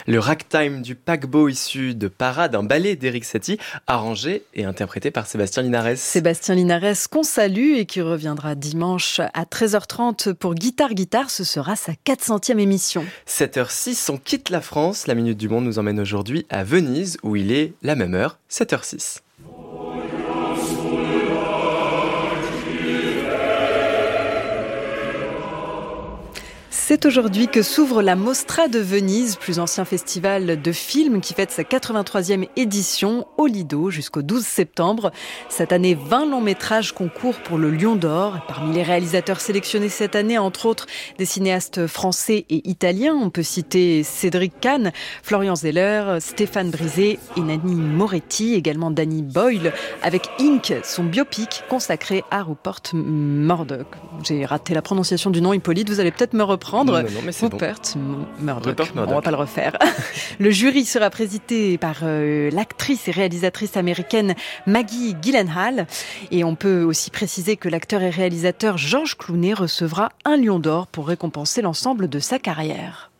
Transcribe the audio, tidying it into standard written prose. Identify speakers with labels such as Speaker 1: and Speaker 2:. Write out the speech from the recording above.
Speaker 1: Le ragtime du paquebot issu de Parade, un ballet d'Éric Satie, arrangé et interprété par Sébastien Linares.
Speaker 2: Sébastien Linares qu'on salue et qui reviendra dimanche à 13h30 pour Guitare, ce sera sa 400e émission.
Speaker 1: 7h06, on quitte la France. La Minute du Monde nous emmène aujourd'hui à Venise où il est la même heure, 7h06.
Speaker 2: C'est aujourd'hui que s'ouvre la Mostra de Venise, plus ancien festival de films qui fête sa 83e édition au Lido jusqu'au 12 septembre. Cette année, 20 longs métrages concourent pour le Lion d'Or. Parmi les réalisateurs sélectionnés cette année, entre autres des cinéastes français et italiens. On peut citer Cédric Kahn, Florian Zeller, Stéphane Brisé et Nanni Moretti, également Danny Boyle, avec Inc, son biopic consacré à Rupert Murdoch. J'ai raté la prononciation du nom, Hippolyte, vous allez peut-être me reprendre.
Speaker 1: Non, mais c'est
Speaker 2: Rupert Murdoch.
Speaker 1: Murdoch.
Speaker 2: On va pas le refaire. Le jury sera présidé par l'actrice et réalisatrice américaine Maggie Gyllenhaal. Et on peut aussi préciser que l'acteur et réalisateur George Clooney recevra un Lion d'Or pour récompenser l'ensemble de sa carrière.